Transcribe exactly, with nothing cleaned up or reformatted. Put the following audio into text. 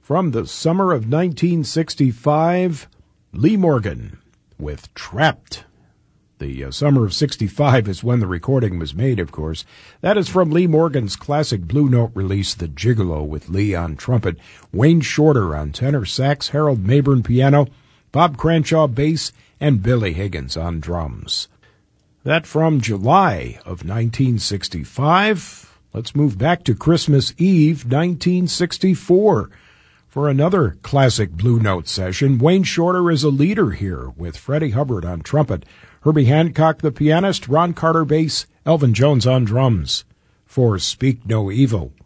From the summer of nineteen sixty-five, Lee Morgan with Trapped. The uh, summer of sixty-five is when the recording was made, of course. That is from Lee Morgan's classic Blue Note release, The Gigolo, with Lee on trumpet, Wayne Shorter on tenor sax, Harold Mayburn piano, Bob Cranshaw bass, and Billy Higgins on drums. That from July of nineteen sixty-five. Let's move back to Christmas Eve, nineteen sixty-four. For another classic Blue Note session, Wayne Shorter is a leader here with Freddie Hubbard on trumpet, Herbie Hancock the pianist, Ron Carter bass, Elvin Jones on drums. For Speak No Evil.